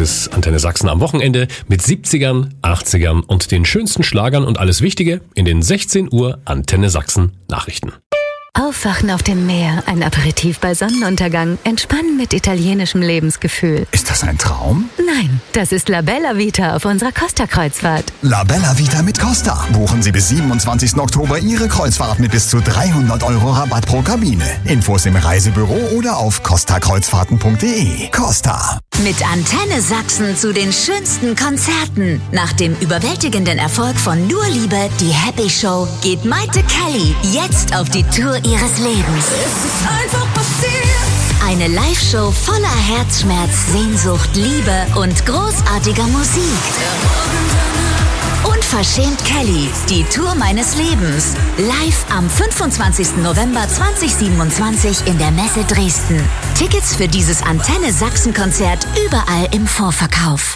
ist Antenne Sachsen am Wochenende mit 70ern, 80ern und den schönsten Schlagern und alles Wichtige in den 16 Uhr Antenne Sachsen Nachrichten. Aufwachen auf dem Meer, ein Aperitif bei Sonnenuntergang, entspannen mit italienischem Lebensgefühl. Ist das ein Traum? Nein, das ist La Bella Vita auf unserer Costa-Kreuzfahrt. La Bella Vita mit Costa. Buchen Sie bis 27. Oktober Ihre Kreuzfahrt mit bis zu 300 € Rabatt pro Kabine. Infos im Reisebüro oder auf costakreuzfahrten.de. Costa. Mit Antenne Sachsen zu den schönsten Konzerten. Nach dem überwältigenden Erfolg von Nur Liebe, die Happy Show, geht Maite Kelly jetzt auf die Tour ihres Lebens. Es ist einfach passiert. Eine Live-Show voller Herzschmerz, Sehnsucht, Liebe und großartiger Musik. Unverschämt Kelly, die Tour meines Lebens. Live am 25. November 2027 in der Messe Dresden. Tickets für dieses Antenne Sachsen-Konzert überall im Vorverkauf.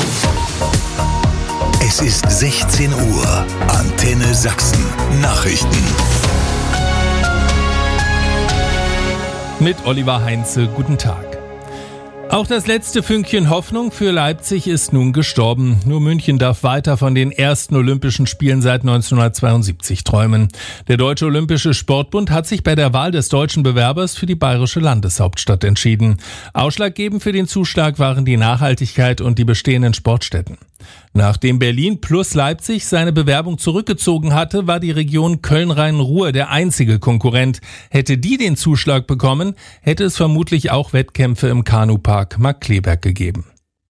Es ist 16 Uhr. Antenne Sachsen. Nachrichten. Mit Oliver Heinze, guten Tag. Auch das letzte Fünkchen Hoffnung für Leipzig ist nun gestorben. Nur München darf weiter von den ersten Olympischen Spielen seit 1972 träumen. Der Deutsche Olympische Sportbund hat sich bei der Wahl des deutschen Bewerbers für die bayerische Landeshauptstadt entschieden. Ausschlaggebend für den Zuschlag waren die Nachhaltigkeit und die bestehenden Sportstätten. Nachdem Berlin plus Leipzig seine Bewerbung zurückgezogen hatte, war die Region Köln-Rhein-Ruhr der einzige Konkurrent. Hätte die den Zuschlag bekommen, hätte es vermutlich auch Wettkämpfe im Kanupark Markkleeberg gegeben.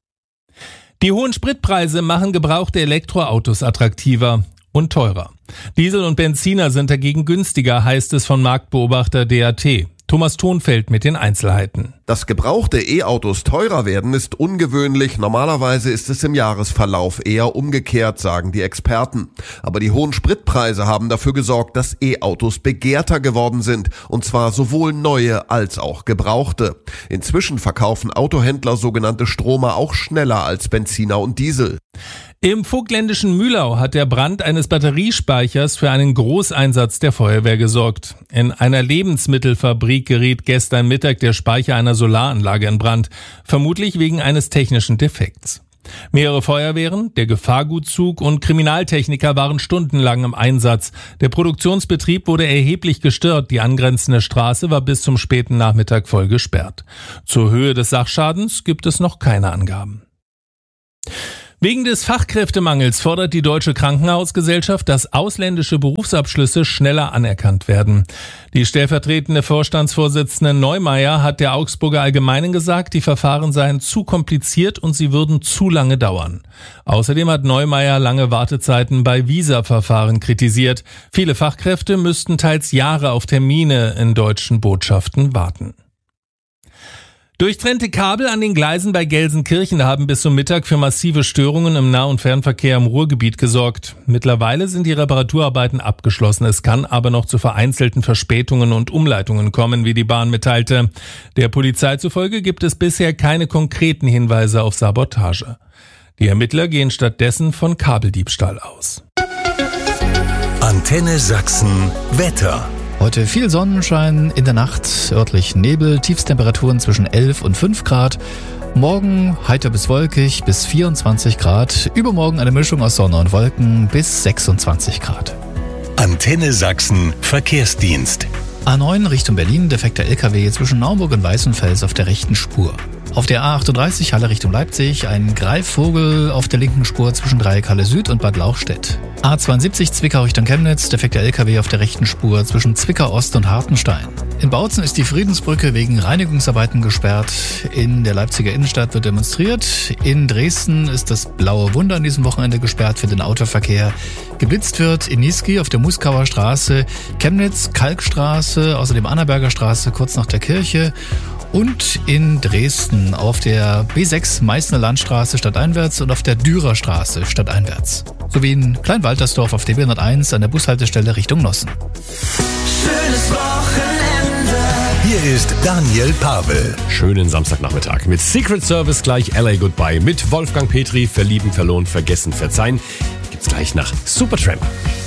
Die hohen Spritpreise machen gebrauchte Elektroautos attraktiver und teurer. Diesel und Benziner sind dagegen günstiger, heißt es von Marktbeobachter DAT. Thomas Thonfeld mit den Einzelheiten. Dass gebrauchte E-Autos teurer werden, ist ungewöhnlich. Normalerweise ist es im Jahresverlauf eher umgekehrt, sagen die Experten. Aber die hohen Spritpreise haben dafür gesorgt, dass E-Autos begehrter geworden sind. Und zwar sowohl neue als auch gebrauchte. Inzwischen verkaufen Autohändler sogenannte Stromer auch schneller als Benziner und Diesel. Im vogtländischen Mühlau hat der Brand eines Batteriespeichers für einen Großeinsatz der Feuerwehr gesorgt. In einer Lebensmittelfabrik geriet gestern Mittag der Speicher einer Solaranlage in Brand, vermutlich wegen eines technischen Defekts. Mehrere Feuerwehren, der Gefahrgutzug und Kriminaltechniker waren stundenlang im Einsatz. Der Produktionsbetrieb wurde erheblich gestört. Die angrenzende Straße war bis zum späten Nachmittag voll gesperrt. Zur Höhe des Sachschadens gibt es noch keine Angaben. Wegen des Fachkräftemangels fordert die Deutsche Krankenhausgesellschaft, dass ausländische Berufsabschlüsse schneller anerkannt werden. Die stellvertretende Vorstandsvorsitzende Neumeier hat der Augsburger Allgemeinen gesagt, die Verfahren seien zu kompliziert und sie würden zu lange dauern. Außerdem hat Neumeier lange Wartezeiten bei Visa-Verfahren kritisiert. Viele Fachkräfte müssten teils Jahre auf Termine in deutschen Botschaften warten. Durchtrennte Kabel an den Gleisen bei Gelsenkirchen haben bis zum Mittag für massive Störungen im Nah- und Fernverkehr im Ruhrgebiet gesorgt. Mittlerweile sind die Reparaturarbeiten abgeschlossen. Es kann aber noch zu vereinzelten Verspätungen und Umleitungen kommen, wie die Bahn mitteilte. Der Polizei zufolge gibt es bisher keine konkreten Hinweise auf Sabotage. Die Ermittler gehen stattdessen von Kabeldiebstahl aus. Antenne Sachsen Wetter. Heute viel Sonnenschein, in der Nacht örtlich Nebel, Tiefstemperaturen zwischen 11 und 5 Grad. Morgen heiter bis wolkig bis 24 Grad. Übermorgen eine Mischung aus Sonne und Wolken bis 26 Grad. Antenne Sachsen Verkehrsdienst. A9 Richtung Berlin, defekter LKW zwischen Naumburg und Weißenfels auf der rechten Spur. Auf der A38 Halle Richtung Leipzig ein Greifvogel auf der linken Spur zwischen Dreieck-Halle Süd und Bad Lauchstädt. A72 Zwickau Richtung Chemnitz, defekter LKW auf der rechten Spur zwischen Zwickau Ost und Hartenstein. In Bautzen ist die Friedensbrücke wegen Reinigungsarbeiten gesperrt. In der Leipziger Innenstadt wird demonstriert. In Dresden ist das Blaue Wunder an diesem Wochenende gesperrt für den Autoverkehr. Geblitzt wird in Niesky auf der Muskauer Straße, Chemnitz, Kalkstraße, außerdem Annaberger Straße kurz nach der Kirche. Und in Dresden auf der B6 Meißner Landstraße stadteinwärts und auf der Dürerstraße stadteinwärts. Sowie in Kleinwaltersdorf auf der B101 an der Bushaltestelle Richtung Nossen. Schönes Wochenende. Hier ist Daniel Pavel. Schönen Samstagnachmittag mit Secret Service gleich LA Goodbye mit Wolfgang Petri. Verlieben, verloren, vergessen, verzeihen. Gibt's gleich nach Supertramp.